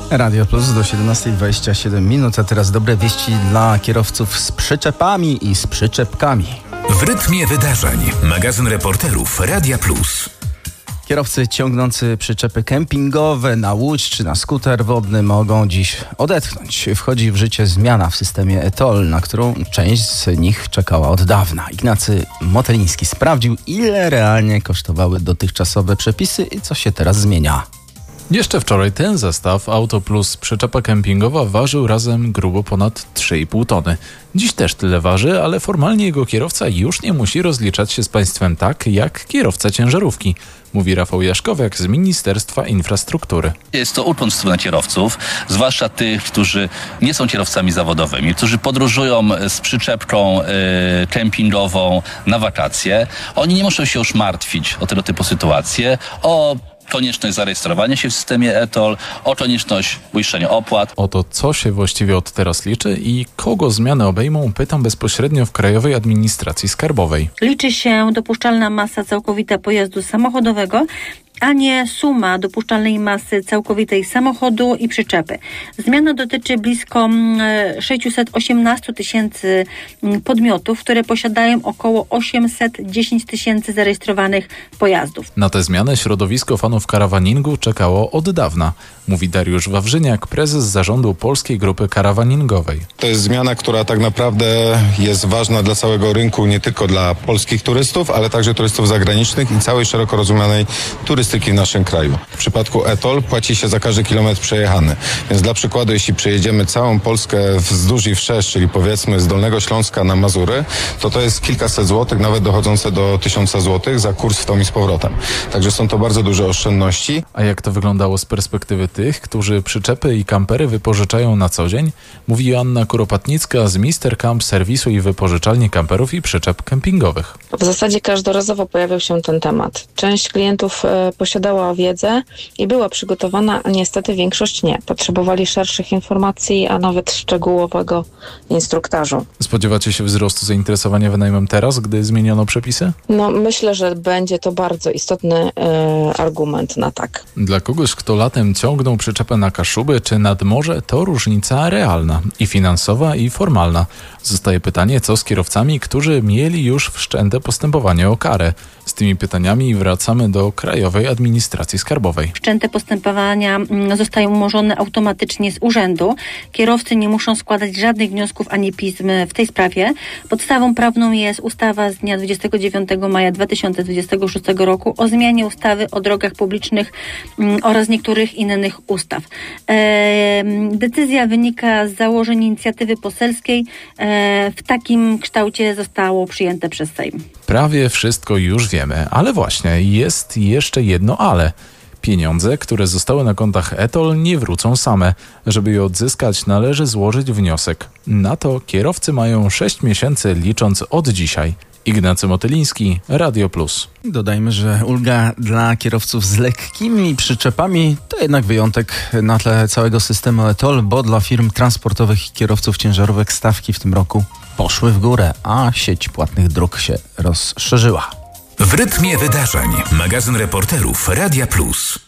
Radio Plus do 17:27, a teraz dobre wieści dla kierowców z przyczepami i z przyczepkami. W rytmie wydarzeń. Magazyn reporterów Radia Plus. Kierowcy ciągnący przyczepy kempingowe na łódź czy na skuter wodny mogą dziś odetchnąć. Wchodzi w życie zmiana w systemie e-TOLL, na którą część z nich czekała od dawna. Ignacy Moteliński sprawdził, ile realnie kosztowały dotychczasowe przepisy i co się teraz zmienia. Jeszcze wczoraj ten zestaw Auto Plus przyczepa kempingowa ważył razem grubo ponad 3,5 tony. Dziś też tyle waży, ale formalnie jego kierowca już nie musi rozliczać się z państwem tak, jak kierowca ciężarówki, mówi Rafał Jaszkowiak z Ministerstwa Infrastruktury. Jest to ukłon w stronę kierowców, zwłaszcza tych, którzy nie są kierowcami zawodowymi, którzy podróżują z przyczepką kempingową na wakacje. Oni nie muszą się już martwić o tego typu sytuacje, o konieczność zarejestrowania się w systemie e-TOLL, o konieczność uiszczenia opłat. O to, co się właściwie od teraz liczy i kogo zmiany obejmą, pytam bezpośrednio w Krajowej Administracji Skarbowej. Liczy się dopuszczalna masa całkowita pojazdu samochodowego, a nie suma dopuszczalnej masy całkowitej samochodu i przyczepy. Zmiana dotyczy blisko 618 tysięcy podmiotów, które posiadają około 810 tysięcy zarejestrowanych pojazdów. Na tę zmianę środowisko fanów karawaningu czekało od dawna, mówi Dariusz Wawrzyniak, prezes zarządu Polskiej Grupy Karawaningowej. To jest zmiana, która tak naprawdę jest ważna dla całego rynku, nie tylko dla polskich turystów, ale także turystów zagranicznych i całej szeroko rozumianej turystyki w naszym kraju. W przypadku e-TOLL płaci się za każdy kilometr przejechany. Więc dla przykładu, jeśli przejedziemy całą Polskę wzdłuż i wszerz, czyli powiedzmy z Dolnego Śląska na Mazury, to jest kilkaset złotych, nawet dochodzące do 1000 złotych za kurs w tom i z powrotem. Także są to bardzo duże oszczędności. A jak to wyglądało z perspektywy tych, którzy przyczepy i kampery wypożyczają na co dzień? Mówi Joanna Kuropatnicka z Mister Camp Serwisu i Wypożyczalni Kamperów i Przyczep Kempingowych. W zasadzie każdorazowo pojawiał się ten temat. Część klientów posiadała wiedzę i była przygotowana, a niestety większość nie. Potrzebowali szerszych informacji, a nawet szczegółowego instruktażu. Spodziewacie się wzrostu zainteresowania wynajmem teraz, gdy zmieniono przepisy? Myślę, że będzie to bardzo istotny argument na tak. Dla kogoś, kto latem ciągnął przyczepę na Kaszuby czy nad morze, to różnica realna i finansowa, i formalna. Zostaje pytanie, co z kierowcami, którzy mieli już wszczęte postępowanie o karę. Z tymi pytaniami wracamy do Krajowej Administracji Skarbowej. Wszczęte postępowania zostają umorzone automatycznie z urzędu. Kierowcy nie muszą składać żadnych wniosków ani pism w tej sprawie. Podstawą prawną jest ustawa z dnia 29 maja 2026 roku o zmianie ustawy o drogach publicznych oraz niektórych innych ustaw. Decyzja wynika z założeń inicjatywy poselskiej. W takim kształcie zostało przyjęte przez Sejm. Prawie wszystko już wiemy, ale właśnie jest jeszcze jedno ale. Pieniądze, które zostały na kontach e-TOLL, nie wrócą same. Żeby je odzyskać, należy złożyć wniosek. Na to kierowcy mają 6 miesięcy licząc od dzisiaj. Ignacy Motyliński, Radio Plus. Dodajmy, że ulga dla kierowców z lekkimi przyczepami to jednak wyjątek na tle całego systemu e-TOLL, bo dla firm transportowych i kierowców ciężarówek stawki w tym roku poszły w górę, a sieć płatnych dróg się rozszerzyła. W rytmie wydarzeń. Magazyn reporterów Radia Plus.